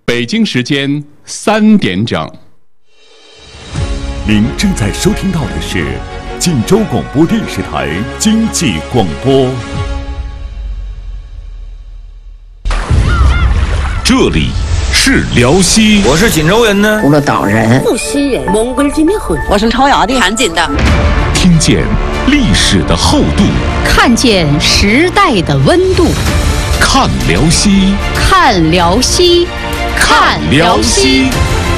北京时间3点整。 您正在收听到的是晋州广播电视台经济广播。这里是辽西， 我是锦州人呢， 葫芦岛人， 无锡人，蒙古居民混， 我是朝阳的， 韩锦的。 听见历史的厚度， 看见时代的温度， 看辽西， 看辽西，看辽西。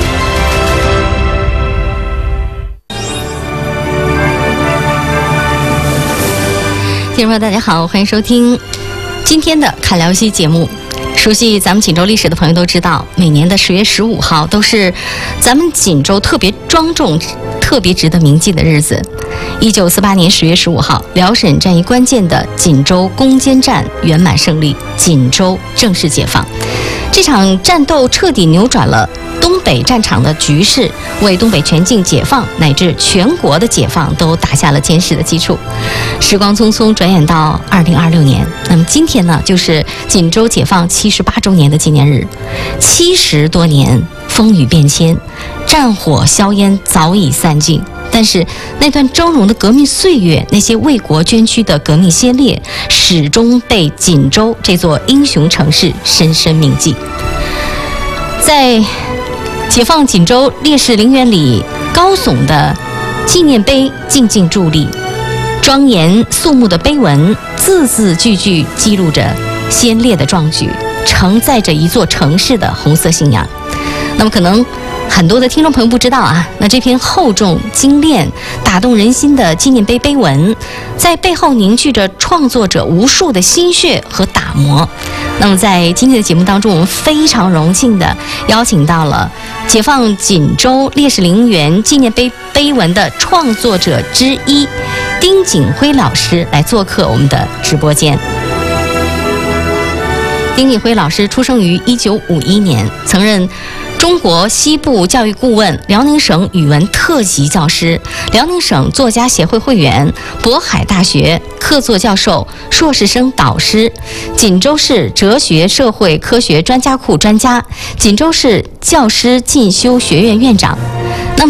听众朋友大家好，欢迎收听今天的看辽西节目。熟悉咱们锦州历史的朋友都知道，每年的10月15号都是咱们锦州特别庄重、特别值得铭记的日子。1948年10月15号，辽沈战役关键的锦州攻坚战圆满胜利，锦州正式解放。这场战斗彻底扭转了东北战场的局势，为东北全境解放乃至全国的解放都打下了坚实的基础。时光匆匆转眼到2026年，那么今天呢，就是锦州解放78周年的纪念日。70多年风雨变迁，战火硝烟早已散尽，但是那段峥嵘的革命岁月，那些为国捐躯的革命先烈，始终被锦州这座英雄城市深深铭记。在解放锦州烈士陵园里高耸的纪念碑静静伫立，庄严肃穆的碑文字字句句记录着先烈的壮举，承载着一座城市的红色信仰。那么可能很多的听众朋友不知道啊，那这篇厚重精炼、打动人心的纪念碑碑文，在背后凝聚着创作者无数的心血和打磨。那么在今天的节目当中，我们非常荣幸的邀请到了解放锦州烈士陵园纪念碑碑文的创作者之一丁景辉老师来做客我们的直播间。丁景辉老师出生于1951年，曾任中国西部教育顾问、辽宁省语文特级教师、辽宁省作家协会会员、渤海大学客座教授、硕士生导师，锦州市哲学社会科学专家库专家，锦州市教师进修学院院长，